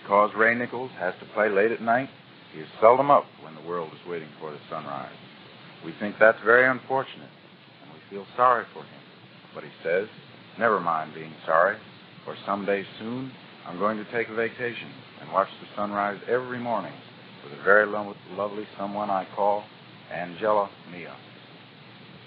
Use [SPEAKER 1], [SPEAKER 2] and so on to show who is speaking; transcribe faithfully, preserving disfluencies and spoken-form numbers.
[SPEAKER 1] Because Ray Nichols has to play late at night, he is seldom up when the world is waiting for the sunrise. We think that's very unfortunate, and we feel sorry for him. But he says, never mind being sorry, for someday soon I'm going to take a vacation and watch the sunrise every morning with a very lo- lovely someone I call Angela Mia.